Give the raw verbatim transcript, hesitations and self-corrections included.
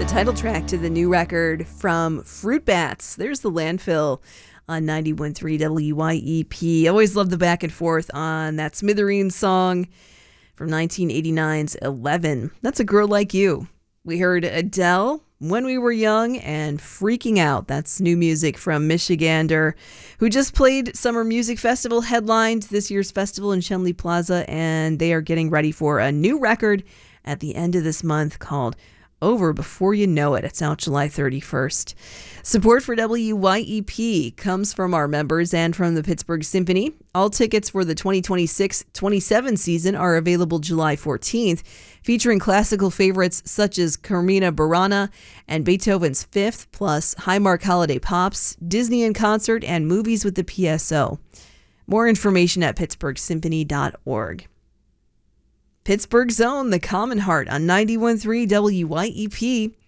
The title track to the new record from Fruit Bats. There's the Landfill on ninety-one point three W Y E P. Always love the back and forth on that Smithereens song from nineteen eighty-nine's eleven. That's A Girl Like You. We heard Adele, When We Were Young, and Freaking Out. That's new music from Michigander, who just played Summer Music Festival, headlined this year's festival in Schenley Plaza, and they are getting ready for a new record at the end of this month called Over Before You Know It. It's out July thirty-first. Support for W Y E P comes from our members and from the Pittsburgh Symphony. All tickets for the twenty twenty-six twenty-seven season are available July fourteenth, featuring classical favorites such as Carmina Burana and Beethoven's Fifth, plus Highmark Holiday Pops, Disney in Concert, and movies with the P S O. More information at pittsburgh symphony dot org. Pittsburgh Zone, The Common Heart on ninety-one point three W Y E P.